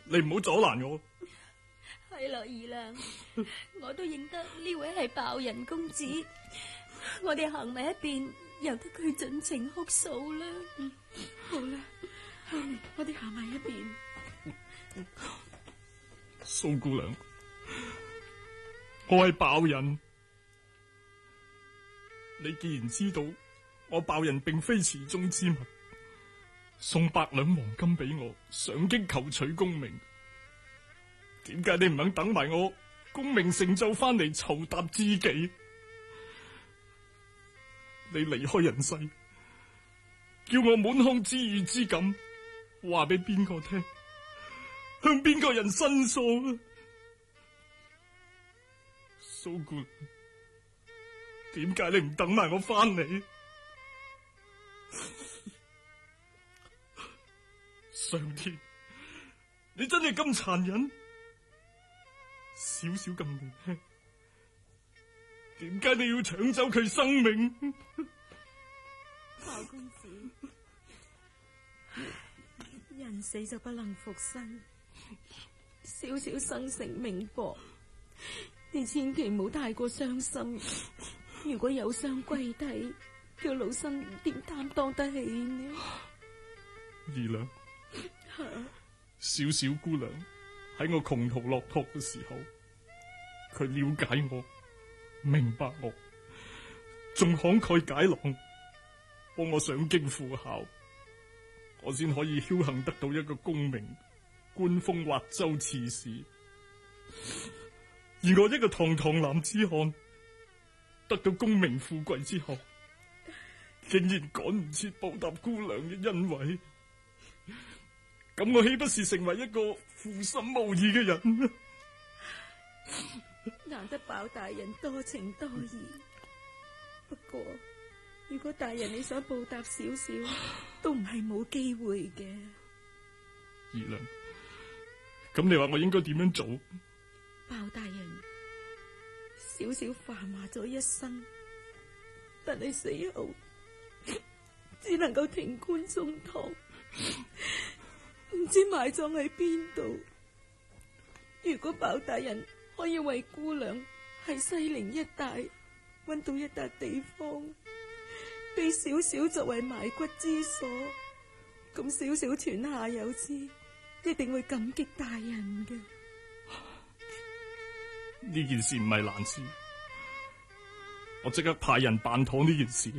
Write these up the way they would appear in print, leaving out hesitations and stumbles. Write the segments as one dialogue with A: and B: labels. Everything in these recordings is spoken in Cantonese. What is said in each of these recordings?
A: 你唔好阻攔我。
B: 係咯，二娘，我都認得呢位係鮑人公子，我哋行埋一邊，由得佢盡情哭訴啦。
C: 好啦，我哋行埋一邊。
A: 蘇姑娘，我係鮑人，你既然知道我鮑人並非池中之物，送100兩黃金俾我，上京求取功名，點解你唔肯等埋我功名成就翻嚟酬答知己？你離開人世，叫我滿腔知遇之感話俾邊個聽，向邊個人申訴啊？蘇姑娘，點解你唔等埋我翻嚟？上天，你真係咁殘忍，小小咁年輕，點解你要搶走佢生命？
C: 鮑公子，人死就不能復生，小小生成命薄，你千祈唔好太過傷心。如果有傷歸體，叫老身點擔當得起呢？
A: 二娘，小小姑娘喺我窮途落魄嘅時候，佢了解我，明白我，仲慷慨解囊，幫我上京赴考，我先可以僥倖得到一個功名，官封滑州刺史。而我一個堂堂男子漢，得到功名富貴之後，竟然趕唔切報答姑娘嘅恩惠，咁我豈不是成為一個負心無義嘅人？
C: 難得鮑大人多情多義，不過如果大人你想報答少少，都唔係冇機會嘅。
A: 二娘，咁你話我應該點樣做？
C: 鮑大人，少少繁華咗一生，但係死後只能夠停棺中堂，唔知埋葬喺邊度。如果鮑大人可以為姑娘喺西陵一帶揾到一笪地方，俾少少作為埋骨之所，咁少少泉下有知，一定會感激大人嘅。
A: 呢件事唔係難事，我即刻派人辦妥呢件事。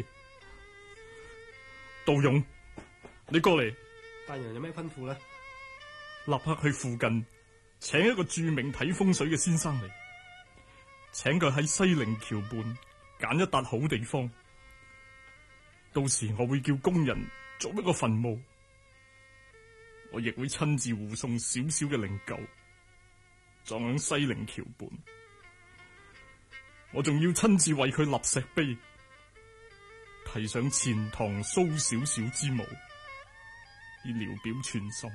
A: 杜勇，你過嚟。
D: 大人有咩吩咐呢？
A: 立刻去附近請一個著名睇風水嘅先生嚟，請佢喺西陵橋畔揀一笪好地方。到時我會叫工人做一個墳墓，我亦會親自護送少少嘅靈柩葬喺西陵橋畔。我仲要親自為佢立石碑，題上錢塘蘇小小之墓，以聊表寸心。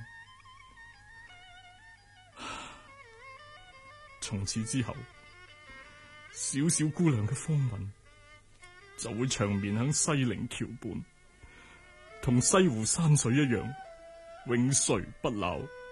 A: 從此之後，小小姑娘嘅風雲就會長眠喺西陵橋畔，同西湖山水一樣，永垂不朽。